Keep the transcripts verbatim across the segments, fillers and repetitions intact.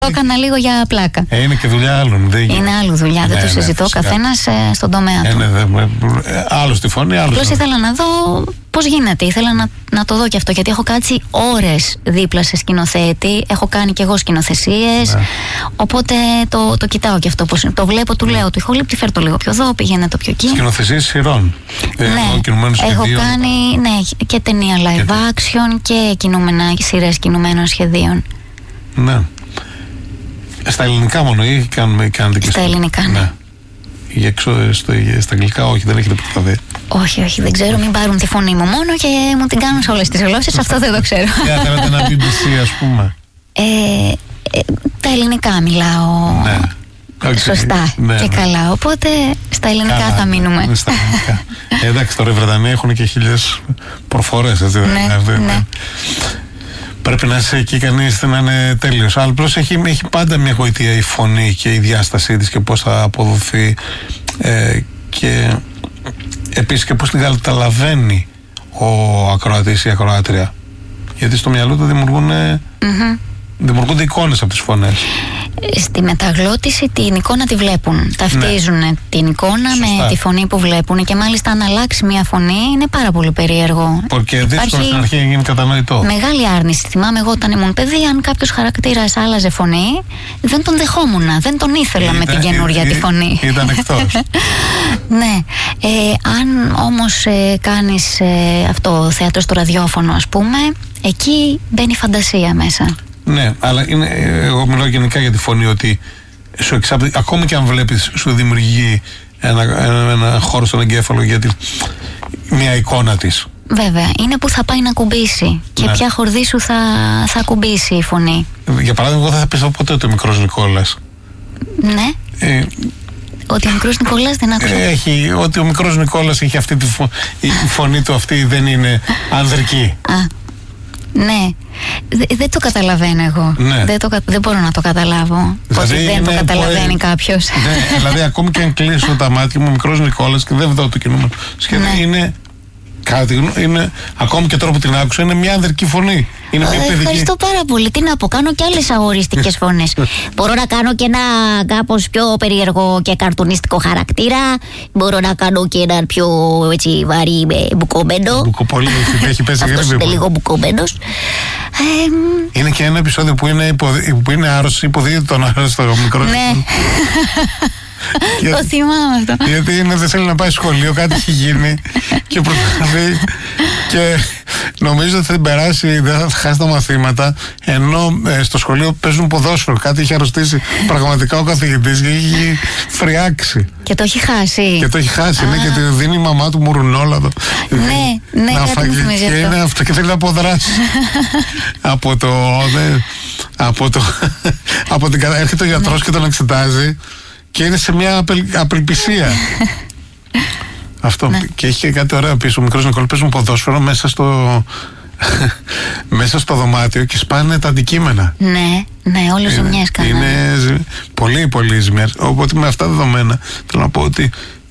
Το έκανα λίγο για πλάκα. Ε, είναι και δουλειά άλλων. Δεν είναι άλλη δουλειά, δεν ναι, το συζητώ. Ναι, καθένας ε, στον τομέα ε, του. Ναι, δε, άλλο στη φωνή, άλλο. Απλώς ήθελα να δω πώς γίνεται. Ήθελα να, να το δω και αυτό. Γιατί έχω κάτσει ώρες δίπλα σε σκηνοθέτη. Έχω κάνει κι εγώ σκηνοθεσίες. Ναι. Οπότε το, το κοιτάω κι αυτό. Πώς, το βλέπω, του λέω. Του ηχολήπτη, φέρ το λίγο πιο εδώ, πήγαινε το πιο εκεί. Σκηνοθεσίες σειρών. Ναι, ε, έχω κάνει ναι, και ταινία live και... action και κινούμενα, σειρές κινουμένων σχεδίων. Ναι. Στα ελληνικά μόνο ή κάνουμε, κάνετε και στα ελληνικά, ναι. ναι. Για έξω, στο, στα αγγλικά όχι, δεν έχετε προκαθεί. Όχι, όχι, δεν ξέρω, μην πάρουν τη φωνή μου μόνο και μου την κάνουν σε όλες τις γλώσσες, αυτό δεν το ξέρω. Για θέλετε ένα μπι μπι σι, ας πούμε. Ε, ε, τα ελληνικά μιλάω ναι. σωστά ναι, και ναι. καλά, οπότε στα ελληνικά καλά, θα μείνουμε. Ναι, στα ελληνικά. ε, εντάξει, τώρα οι Βρετανοί έχουν και χίλιες προφορές, έτσι, ναι, ναι. ναι. Πρέπει να είσαι εκεί κανείς να είναι τέλειος. Αλλά απλώς έχει, έχει πάντα μια γοητεία η φωνή και η διάστασή της και πώς θα αποδοθεί ε, και επίσης και πώς την καταλαβαίνει ο ακροατής ή η ακροάτρια. Γιατί στο μυαλό του δημιουργούν, mm-hmm. δημιουργούνται εικόνες από τις φωνές. Στη μεταγλώτηση την εικόνα τη βλέπουν. Ταυτίζουν ναι. την εικόνα σωστά. με τη φωνή που βλέπουν και μάλιστα αν αλλάξει μια φωνή είναι πάρα πολύ περίεργο. Porque δύσκολο στην αρχή να γίνει κατανοητό. Μεγάλη άρνηση. Θυμάμαι εγώ όταν ήμουν παιδί, αν κάποιος χαρακτήρας άλλαζε φωνή, δεν τον δεχόμουν. Δεν τον ήθελα ήταν, με την καινούρια τη φωνή. Ήταν εκτός. ναι. Ε, αν όμως ε, κάνεις ε, αυτό θέατρο στο ραδιόφωνο, ας πούμε, εκεί μπαίνει φαντασία μέσα. Ναι, αλλά είναι, εγώ μιλάω γενικά για τη φωνή ότι σου εξάπτει, ακόμη και αν βλέπεις σου δημιουργεί ένα, ένα, ένα χώρο στον εγκέφαλο για τη, μια εικόνα της. Βέβαια, είναι που θα πάει να κουμπίσει και ναι. ποια χορδή σου θα, θα κουμπίσει η φωνή. Για παράδειγμα, εγώ δεν θα πιστεύω ποτέ ότι ο μικρός Νικόλας. Ναι. Ε, ότι ο μικρός Νικόλας δεν άκουσα. Έχει, ότι ο μικρός Νικόλας έχει αυτή τη φωνή, η φωνή του αυτή δεν είναι ανδρική. Α. Ναι, Δε, δεν το καταλαβαίνω εγώ. Ναι. Δεν, το, δεν μπορώ να το καταλάβω. Δηλαδή ότι δεν το καταλαβαίνει πο... κάποιος. Ναι, δηλαδή ακόμη και αν κλείσω τα μάτια μου, ο μικρός Νικόλας και δεν δω το κινούμενο σχεδόν ναι. είναι κάτι, είναι, ακόμη και τώρα που την άκουσα, είναι μια ανδρική φωνή. Είναι μια παιδική. Ευχαριστώ πάρα πολύ. Τι να πω, κάνω και άλλες αγοριστικές φωνές. Μπορώ να κάνω και ένα κάπως πιο περίεργο και καρτουνιστικό χαρακτήρα. Μπορώ να κάνω και έναν πιο έτσι βαρύ μπουκωμένο. Μπουκοπολί, έχει πέσει γρήγορα. Αυτός είναι λίγο μπουκωμένος. Είναι και ένα επεισόδιο που είναι, υποδι... που είναι άρρωστος, υποδίδεται τον άρρωστο μικρό. Ναι. Το θυμάμαι αυτό. Γιατί είναι, δεν θέλει να πάει σχολείο, κάτι έχει γίνει και προσπαθεί και νομίζω ότι θα την περάσει, δεν θα χάσει τα μαθήματα, ενώ ε, στο σχολείο παίζουν ποδόσφαιρο, κάτι έχει αρρωστήσει πραγματικά ο καθηγητής και έχει φριάξει. Και το έχει χάσει. Και το έχει χάσει, ναι, και τη δίνει η μαμά του μουρουνόλα. Ναι, ναι, κάτι μου θυμίζει αυτό. Και είναι αυτό και θέλει να αποδράσει. από το... Δε, από το... από την, έρχεται ο γιατρός και τον εξετάζει και είναι σε μια απελ, απελπισία. Αυτό. Ναι. Και έχει και κάτι ωραίο πίσω. Ο μικρός Νικόλας παίζουν ποδόσφαιρο μέσα στο, μέσα στο δωμάτιο και σπάνε τα αντικείμενα. Ναι, ναι, όλες οι ζημιές κάνουν. Είναι πολύ, πολύ ζημιές. Οπότε με αυτά τα δεδομένα θέλω να πω ότι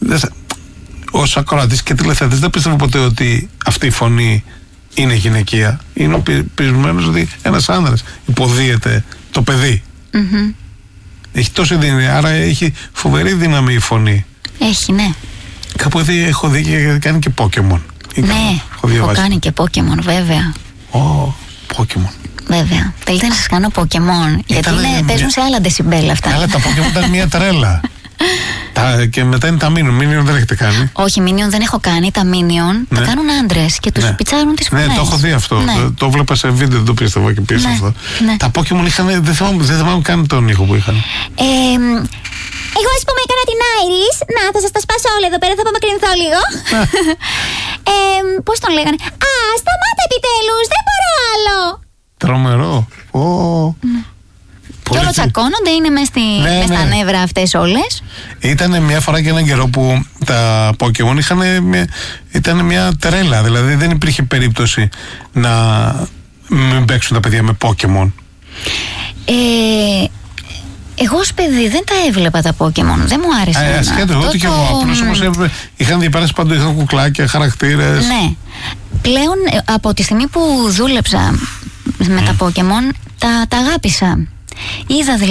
ως ακροατής και τηλεθεατής δεν πιστεύω ποτέ ότι αυτή η φωνή είναι γυναικεία. Είναι πεισμένος ότι ένας άνδρας υποδίεται το παιδί. Mm-hmm. Έχει τόση δύναμη, άρα έχει φοβερή δύναμη η φωνή. Έχει, ναι. Κάπου εδώ έχω δει και κάνει και Pokemon. Ναι, έχω, έχω κάνει και Pokemon, βέβαια. Ω, oh, Pokemon. Βέβαια. Θέλετε να σας κάνω Pokemon, γιατί είναι, μια... παίζουν σε άλλα δεσιμπέλ αυτά. Αλλά τα Pokemon ήταν μια τρέλα. τα, και μετά είναι τα Minion. Minion δεν έχετε κάνει. Όχι, Minion δεν έχω κάνει. Τα Minion ναι. τα κάνουν άντρες και τους ναι. πιτσάρουν τις φωνές. Ναι, το έχω δει αυτό. Ναι. Το, το βλέπα σε βίντεο, δεν το πίστευα και πίσω ναι. αυτό. Ναι. Τα Pokemon είχαν, δεν θυμάμαι, δεν θυμάμαι καν τον ήχο που είχαν. Ε, εγώ ας πούμε έκανα την Iris. Να, θα σας τα σπάσω όλα εδώ πέρα, θα απομακρυνθώ λίγο. ε, πώς τον λέγανε. Α, σταμάτα επιτέλους, δεν μπορώ άλλο. Τρομερό. Oh. Ναι. Και όλο τσακώνονται, είναι μες, στη, ναι, μες ναι. στα νεύρα αυτές όλες. Ήταν μια φορά και έναν καιρό που τα Pokemon είχαν μια, ήταν μια τρέλα. Δηλαδή δεν υπήρχε περίπτωση να μην παίξουν τα παιδιά με Pokemon. Ε, εγώ ως παιδί δεν τα έβλεπα τα Pokemon, δεν μου άρεσαν. Ε, ασχέτως, εγώ και εγώ. Απλώς όμως είχαν διαπεράσει παντού, είχαν κουκλάκια, χαρακτήρες. Ναι. Πλέον από τη στιγμή που δούλεψα με mm. τα Pokemon, τα, τα αγάπησα. Είδα